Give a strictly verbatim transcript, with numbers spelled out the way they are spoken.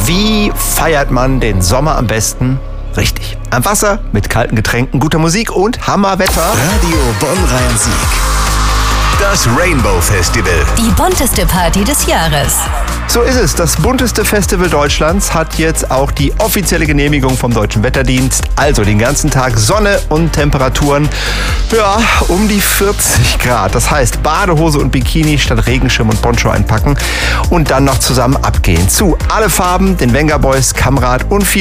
Wie feiert man den Sommer am besten? Richtig. Am Wasser, mit kalten Getränken, guter Musik und Hammerwetter. Radio Bonn-Rhein-Sieg. Das Rainbow Festival. Die bunteste Party des Jahres. So ist es. Das bunteste Festival Deutschlands hat jetzt auch die offizielle Genehmigung vom Deutschen Wetterdienst. Also den ganzen Tag Sonne und Temperaturen, ja, um die vierzig Grad. Das heißt, Badehose und Bikini statt Regenschirm und Poncho einpacken und dann noch zusammen abgehen. Zu Alle Farben, den Venga Boys, Kamrat und viel